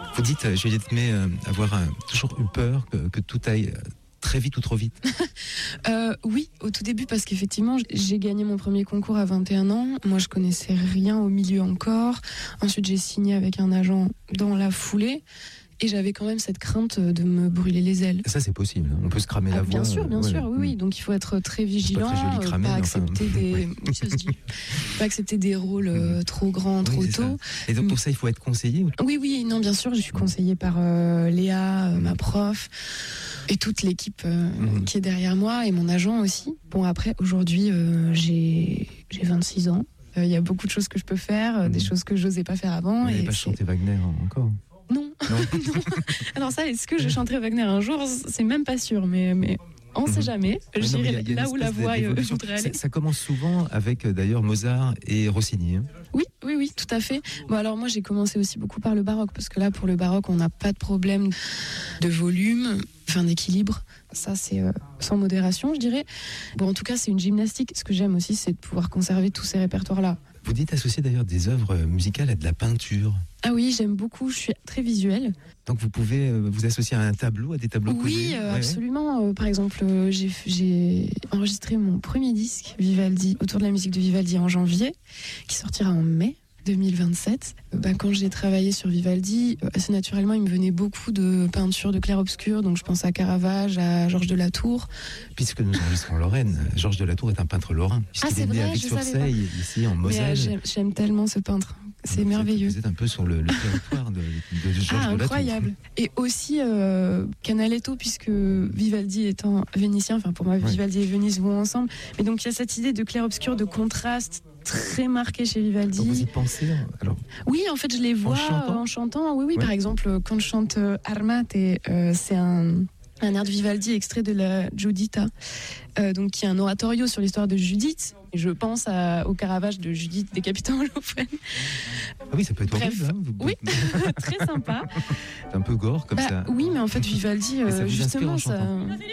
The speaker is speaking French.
Vous dites, Juliette May, avoir toujours eu peur que tout aille très vite ou trop vite. Oui, au tout début, parce qu'effectivement, j'ai gagné mon premier concours à 21 ans. Moi, je connaissais rien au milieu encore. Ensuite, j'ai signé avec un agent dans la foulée. Et j'avais quand même cette crainte de me brûler les ailes. Ça, c'est possible. On peut se cramer la voix. Bien sûr, oui. Donc, il faut être très vigilant, pas accepter des rôles trop grands, trop tôt. Et donc, pour ça, il faut être conseillé. Oui, non, bien sûr. Je suis conseillée par Léa, ma prof, et toute l'équipe qui est derrière moi, et mon agent aussi. Bon, après, aujourd'hui, j'ai 26 ans. Il y a beaucoup de choses que je peux faire, des choses que je n'osais pas faire avant. Vous n'avez pas chanté Wagner encore? Non. Alors ça, est-ce que je chanterai Wagner un jour? C'est même pas sûr, mais on ne sait jamais. J'irai là où la voix voudrait aller. Ça commence souvent avec d'ailleurs Mozart et Rossini. Hein. Oui, tout à fait. Bon, alors moi, j'ai commencé aussi beaucoup par le baroque, parce que là, pour le baroque, on n'a pas de problème de volume, d'équilibre. Ça, c'est sans modération, je dirais. Bon, en tout cas, c'est une gymnastique. Ce que j'aime aussi, c'est de pouvoir conserver tous ces répertoires-là. Vous dites associer d'ailleurs des œuvres musicales à de la peinture. Ah oui, j'aime beaucoup, je suis très visuelle. Donc vous pouvez vous associer à un tableau, à des tableaux coulés. Oui, absolument. Par exemple, j'ai enregistré mon premier disque Vivaldi, autour de la musique de Vivaldi en janvier, qui sortira en mai 2027. Quand j'ai travaillé sur Vivaldi, assez naturellement, il me venait beaucoup de peintures de clair-obscur, donc je pense à Caravage, à Georges de la Tour. Puisque nous enregistrons en Lorraine, Georges de la Tour est un peintre lorrain, puisqu'il est né à Vic-sur-Seille, ici en Moselle. J'aime tellement ce peintre. C'est merveilleux. Vous êtes un peu sur le territoire de Georges de la Tour. Incroyable. Et aussi Canaletto, puisque Vivaldi étant vénitien, pour moi Vivaldi et Venise vont ensemble. Mais donc il y a cette idée de clair-obscur, de contraste très marqué chez Vivaldi. Donc vous y pensez alors? Oui, en fait je les vois en chantant. Oui. Par exemple, quand je chante Armate, c'est un air de Vivaldi extrait de la Giuditta, donc qui est un oratorio sur l'histoire de Judith. Et je pense au Caravage de Judith décapitant Holoferne. Ah oui, ça peut être horrible. Oui, très sympa. C'est un peu gore comme ça. Oui, mais en fait Vivaldi, justement, ça.